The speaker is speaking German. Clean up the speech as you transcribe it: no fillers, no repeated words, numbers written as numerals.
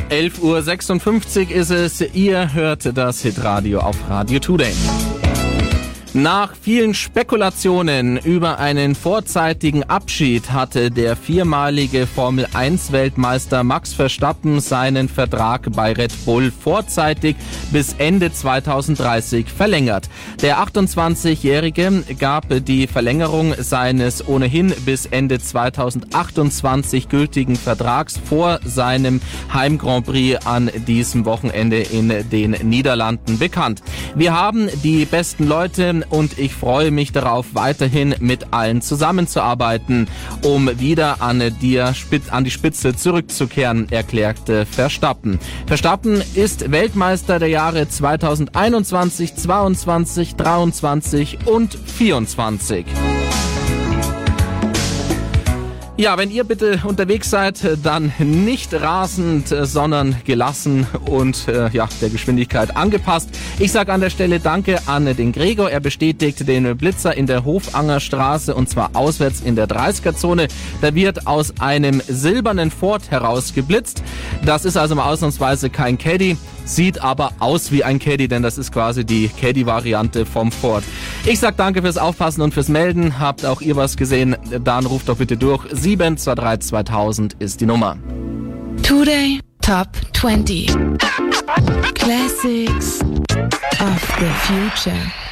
11:56 Uhr ist es. Ihr hört das Hitradio auf Radio Today. Nach vielen Spekulationen über einen vorzeitigen Abschied hatte der viermalige Formel-1-Weltmeister Max Verstappen seinen Vertrag bei Red Bull vorzeitig bis Ende 2030 verlängert. Der 28-Jährige gab die Verlängerung seines ohnehin bis Ende 2028 gültigen Vertrags vor seinem Heim-Grand Prix an diesem Wochenende in den Niederlanden bekannt. Wir haben die besten Leute und ich freue mich darauf, weiterhin mit allen zusammenzuarbeiten, um wieder an die Spitze zurückzukehren, erklärte Verstappen. Verstappen ist Weltmeister der Jahre 2021, 22, 23 und 24. Ja, wenn ihr bitte unterwegs seid, dann nicht rasend, sondern gelassen und der Geschwindigkeit angepasst. Ich sage an der Stelle Danke an den Gregor. Er bestätigt den Blitzer in der Hofangerstraße und zwar auswärts in der 30er-Zone. Da wird aus einem silbernen Ford herausgeblitzt. Das ist also mal ausnahmsweise kein Caddy, sieht aber aus wie ein Caddy, denn das ist quasi die Caddy-Variante vom Ford. Ich sag danke fürs Aufpassen und fürs Melden. Habt auch ihr was gesehen? Dann ruft doch bitte durch. 723 2000 ist die Nummer. Today Top 20 Classics of the Future.